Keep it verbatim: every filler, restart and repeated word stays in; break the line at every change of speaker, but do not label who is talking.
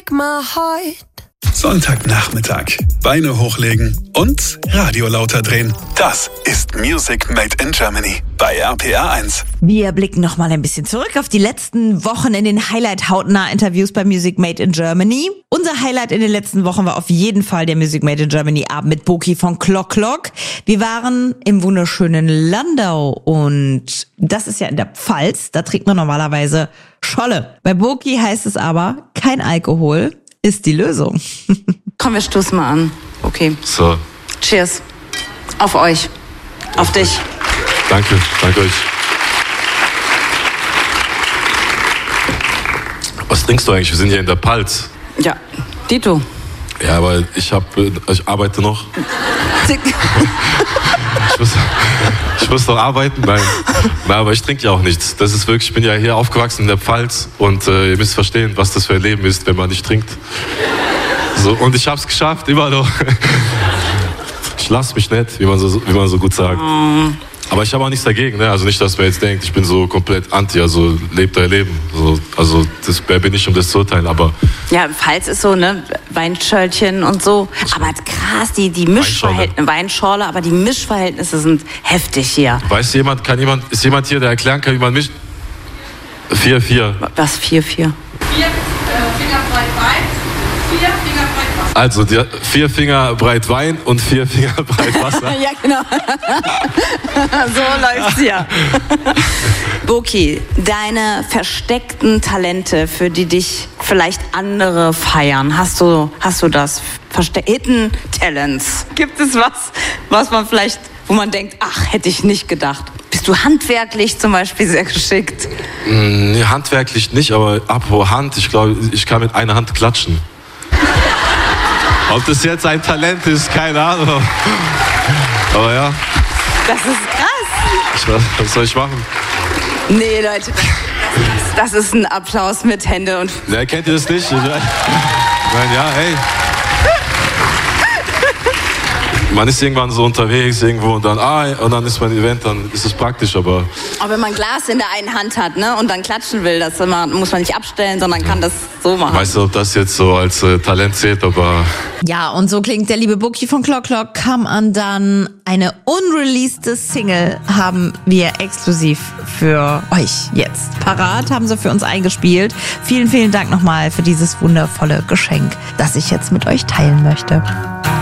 break my heart.
Sonntagnachmittag. Beine hochlegen und Radio lauter drehen. Das ist Music Made in Germany bei R P R eins.
Wir blicken noch mal ein bisschen zurück auf die letzten Wochen in den Highlight-Hautnah-Interviews bei Music Made in Germany. Unser Highlight in den letzten Wochen war auf jeden Fall der Music Made in Germany Abend mit Boki von Clock Clock. Wir waren im wunderschönen Landau und das ist ja in der Pfalz. Da trinkt man normalerweise Scholle. Bei Boki heißt es aber, kein Alkohol ist die Lösung.
Komm, wir stoßen mal an. Okay.
So.
Cheers. Auf euch. Auf dich.
Danke, danke euch. Was trinkst du eigentlich? Wir sind hier in der Palz.
Ja, Dito.
Ja, aber ich hab, ich arbeite noch. ich, muss, ich muss noch arbeiten? Nein. Nein, aber ich trinke ja auch nichts. Das ist wirklich, ich bin ja hier aufgewachsen in der Pfalz und äh, ihr müsst verstehen, was das für ein Leben ist, wenn man nicht trinkt. So, und ich hab's geschafft, immer noch. Ich lass mich nicht, wie man so, wie man so gut sagt. Oh. Aber ich habe auch nichts dagegen, ne? Also nicht, dass man jetzt denkt, ich bin so komplett anti, also lebt euer Leben. So, also das, wer bin ich, um das zu urteilen, aber...
Ja, Pfalz ist so, ne, Weinschörlchen und so. Aber krass, die, die Mischverhältnisse, Weinschorle, aber die Mischverhältnisse sind heftig hier.
Weiß jemand, kann jemand, ist jemand hier, der erklären kann, wie man mischt? Vier, vier.
Was, vier, vier?
Vier äh, Finger breit Wein, vier Finger breit Wasser.
Also die, vier Finger breit Wein und vier Finger breit Wasser.
Ja, genau. So läuft's hier. Boki, deine versteckten Talente, für die dich vielleicht andere feiern, hast du, hast du das? Verste- Hidden Talents. Gibt es was, was man vielleicht, wo man denkt, ach, hätte ich nicht gedacht? Bist du handwerklich zum Beispiel sehr geschickt?
Mm, nee, handwerklich nicht, aber apropos Hand, ich glaube, ich kann mit einer Hand klatschen. Ob das jetzt ein Talent ist, keine Ahnung. Aber ja.
Das ist krass.
Ich, was, was soll ich machen?
Nee, Leute, das ist ein Applaus mit Hände und...
Ja, kennt ihr das nicht? Nein, ja, hey. Man ist irgendwann so unterwegs irgendwo und dann, ah, und dann ist man ein Event, dann ist es praktisch, aber...
Aber wenn man Glas in der einen Hand hat, ne, und dann klatschen will, das immer, muss man nicht abstellen, sondern kann das so machen.
Weißt du, ob das jetzt so als äh, Talent zählt, aber...
Ja, und so klingt der liebe Boki von Clock Clock. Come Undone. Eine unreleasede Single haben wir exklusiv für euch jetzt parat, haben sie für uns eingespielt. Vielen, vielen Dank nochmal für dieses wundervolle Geschenk, das ich jetzt mit euch teilen möchte.